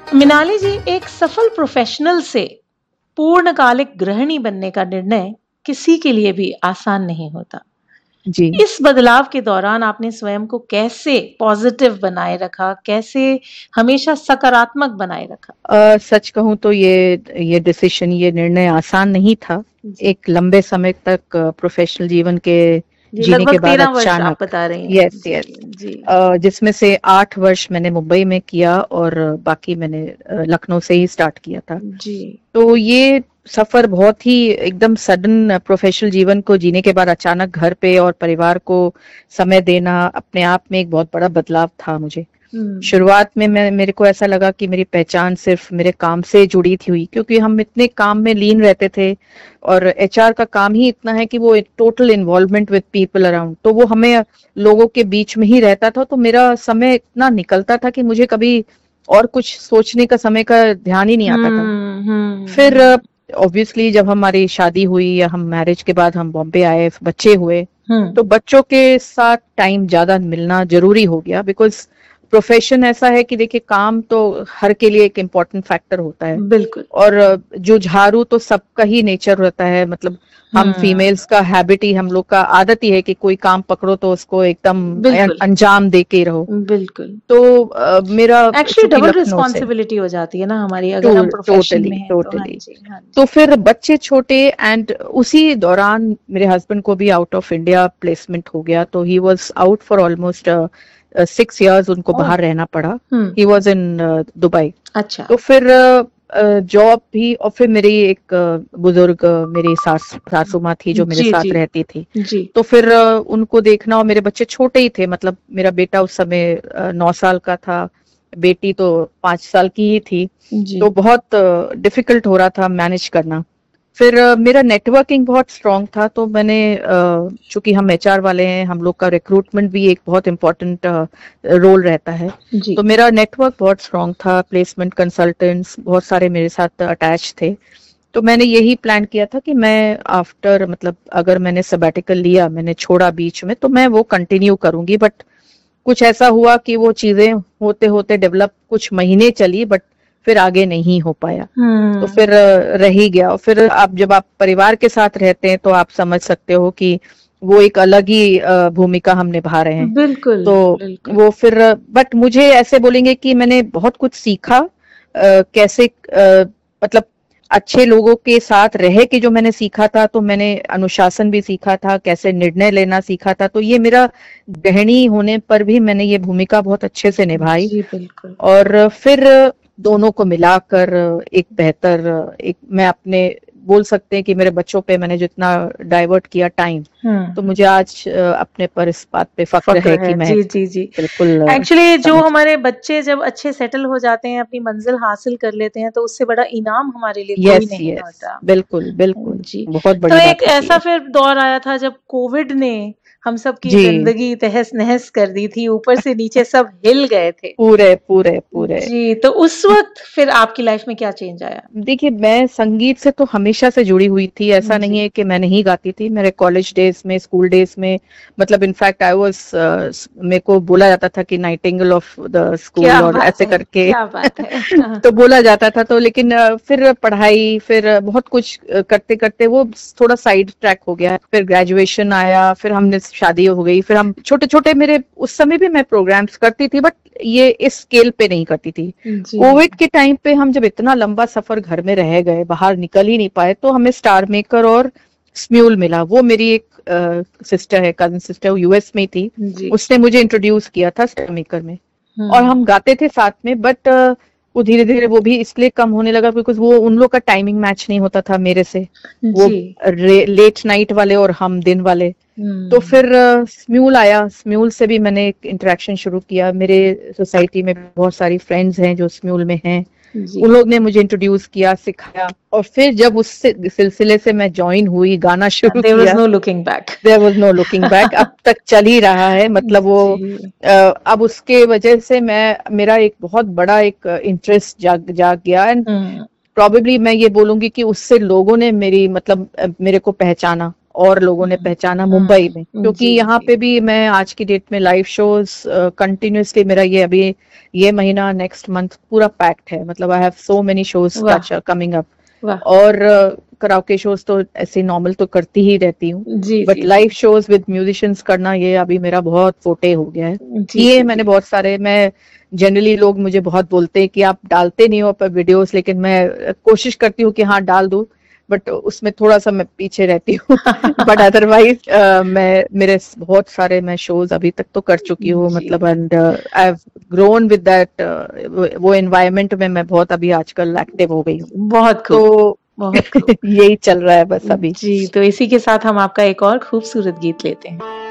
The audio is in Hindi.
मिनाली जी, एक सफल प्रोफेशनल से पूर्णकालिक गृहिणी बनने का निर्णय किसी के लिए भी आसान नहीं होता। जी। इस बदलाव के दौरान आपने स्वयं को कैसे पॉजिटिव बनाए रखा, कैसे हमेशा सकारात्मक बनाए रखा? सच कहूँ तो ये डिसीजन, ये निर्णय आसान नहीं था। जी। एक लंबे समय तक प्रोफेशनल जीवन के जी, जीने के लगभग बाद 13 वर्ष आप अचानक, बता रही हैं। यस जी, यस, जी, जिसमें से 8 वर्ष मैंने मुंबई में किया और बाकी मैंने लखनऊ से ही स्टार्ट किया था। जी। तो ये सफर बहुत ही एकदम सडन, प्रोफेशनल जीवन को जीने के बाद अचानक घर पे और परिवार को समय देना अपने आप में एक बहुत बड़ा बदलाव था मुझे। शुरुआत में मेरे को ऐसा लगा कि मेरी पहचान सिर्फ मेरे काम से जुड़ी थी हुई, क्योंकि हम इतने काम में लीन रहते थे और एचआर का काम ही इतना है कि वो total involvement with people around, तो वो हमें लोगों के बीच में ही रहता था। तो मेरा समय इतना निकलता था कि मुझे कभी और कुछ सोचने का समय का ध्यान ही नहीं आता था। फिर ऑब्वियसली जब हमारी शादी हुई या हम मैरिज के बाद हम बॉम्बे आए, बच्चे हुए, तो बच्चों के साथ टाइम ज्यादा मिलना जरूरी हो गया। बिकॉज प्रोफेशन ऐसा है कि देखिए, काम तो हर के लिए एक इम्पोर्टेंट फैक्टर होता है, बिल्कुल। और जो झाड़ू तो सबका ही नेचर रहता है। मतलब हम फीमेल्स का हैबिट ही, हम लोग का आदत ही है कि कोई काम पकड़ो तो उसको एकदम अंजाम दे के रहो। बिल्कुल। तो मेरा एक्चुअली डबल रिस्पॉन्सिबिलिटी हो जाती है ना हमारी, अगर हम प्रोफेशन में हैं तो। हाँ जी, हाँ जी। तो फिर बच्चे छोटे, एंड उसी दौरान मेरे हस्बैंड को भी आउट ऑफ इंडिया प्लेसमेंट हो गया, तो he was out for almost 6 years उनको बाहर रहना पड़ा। He was in Dubai. अच्छा। तो फिर जॉब भी, और फिर मेरी एक बुजुर्ग मेरी सासू माँ थी जो मेरे साथ रहती थी। जी। तो फिर उनको देखना, और मेरे बच्चे छोटे ही थे। मतलब मेरा बेटा उस समय 9 साल का था, बेटी तो 5 साल की ही थी। तो बहुत डिफिकल्ट हो रहा था मैनेज करना। फिर मेरा नेटवर्किंग बहुत स्ट्रांग था, तो मैंने चूंकि हम एचआर वाले हैं, हम लोग का रिक्रूटमेंट भी एक बहुत इम्पोर्टेंट रोल रहता है। तो मेरा नेटवर्क बहुत स्ट्रांग था, प्लेसमेंट कंसल्टेंट्स बहुत सारे मेरे साथ अटैच थे। तो मैंने यही प्लान किया था कि मैं आफ्टर, मतलब अगर मैंने सबैटिकल लिया, मैंने छोड़ा बीच में, तो मैं वो कंटिन्यू करूंगी। बट कुछ ऐसा हुआ कि वो चीजें होते होते डेवलप कुछ महीने चली, बट फिर आगे नहीं हो पाया। तो फिर रह ही गया। और फिर जब आप परिवार के साथ रहते हैं तो आप समझ सकते हो कि वो एक अलग ही भूमिका हम निभा रहे हैं। बिल्कुल। तो बिल्कुल। वो फिर, बट मुझे ऐसे बोलेंगे कि मैंने बहुत कुछ सीखा। कैसे मतलब अच्छे लोगों के साथ रह के जो मैंने सीखा था, तो मैंने अनुशासन भी सीखा था, कैसे निर्णय लेना सीखा था। तो ये मेरा गृहिणी होने पर भी मैंने ये भूमिका बहुत अच्छे से निभाई। जी, बिल्कुल। और फिर दोनों को मिलाकर एक बेहतर, एक मैं अपने बोल सकते हैं कि मेरे बच्चों पे मैंने जितना डाइवर्ट किया टाइम, तो मुझे आज अपने पर इस बात पे फक्र है कि मैं जी। बिल्कुल एक्चुअली जो हमारे बच्चे जब अच्छे सेटल हो जाते हैं, अपनी मंजिल हासिल कर लेते हैं, तो उससे बड़ा इनाम हमारे लिए कोई नहीं होता। बिल्कुल बिल्कुल जी। बहुत बड़ी तो बात एक ऐसा फिर दौर आया था जब कोविड ने हम सब की जिंदगी तहस नहस कर दी थी, ऊपर से नीचे सब हिल गए थे पूरे। जी। तो उस वक्त फिर आपकी लाइफ में क्या चेंज आया? देखिए, मैं संगीत से तो हमेशा से जुड़ी हुई थी। ऐसा नहीं है कि मैं नहीं गाती थी। मेरे कॉलेज डेज में, स्कूल डेज में, मतलब इनफैक्ट आई वाज, मेरे को बोला जाता था कि नाइटिंगेल ऑफ द स्कूल, और ऐसे करके क्या बात है। तो बोला जाता था। तो लेकिन फिर पढ़ाई, फिर बहुत कुछ करते करते वो थोड़ा साइड ट्रैक हो गया। फिर ग्रेजुएशन आया, फिर हमने शादी हो गई, फिर हम छोटे छोटे, मेरे उस समय भी मैं प्रोग्राम्स करती थी, बट ये इस स्केल पे नहीं करती थी। कोविड के टाइम पे हम जब इतना लंबा सफर घर में रह गए, बाहर निकल ही नहीं पाए, तो हमें स्टार मेकर और स्म्यूल मिला। वो मेरी एक सिस्टर है, कजन सिस्टर, यूएस में थी। उसने मुझे इंट्रोड्यूस किया था स्टार मेकर में, और हम गाते थे साथ में। बट वो धीरे धीरे वो भी इसलिए कम होने लगा बिकॉज वो, उन लोग का टाइमिंग मैच नहीं होता था मेरे से। वो लेट नाइट वाले और हम दिन वाले। तो फिर स्म्यूल आया। स्म्यूल से भी मैंने एक इंटरेक्शन शुरू किया। मेरे सोसाइटी में बहुत सारी फ्रेंड्स हैं जो स्म्यूल में हैं। उन लोग ने मुझे इंट्रोड्यूस किया, सिखाया, और फिर जब उस सिलसिले से मैं ज्वाइन हुई, गाना शुरू किया, There was no looking back. अब तक चल ही रहा है। मतलब वो अब उसके वजह से मेरा एक बहुत बड़ा एक इंटरेस्ट जाग गया। एंड प्रॉबेबली मैं ये बोलूंगी कि उससे लोगों ने मेरी, मतलब मेरे को पहचाना। और लोगों ने पहचाना मुंबई में, क्योंकि जी, यहाँ जी। पे भी मैं आज की डेट में लाइव शोज कंटिन्यूअसली, मेरा ये अभी ये महीना नेक्स्ट मंथ पूरा पैक्ड है, मतलब I have so many shows वाह, कमिंग अप। वाह। और कराओके शोज तो ऐसे नॉर्मल तो करती ही रहती हूँ, जी, but ji, ji. Live shows with musicians करना ये अभी मेरा बहुत फोटे हो गया है। जी, ये जी, मैंने जी। बहुत सारे, मैं जनरली लोग मुझे बहुत बोलते हैं कि आप डालते नहीं हो पर वीडियोस, लेकिन मैं कोशिश करती हूँ कि हाँ डाल दूं, बट उसमें थोड़ा सा मैं पीछे रहती हूँ। बट अदरवाइज मैं मेरे बहुत सारे मैं शोज अभी तक तो कर चुकी हूँ, जी, मतलब and I have grown with that, वो एनवायरनमेंट में मैं बहुत अभी आजकल एक्टिव हो गई हूँ। बहुत खूब, तो बहुत खूब। यही चल रहा है बस अभी। जी, तो इसी के साथ हम आपका एक और खूबसूरत गीत लेते हैं।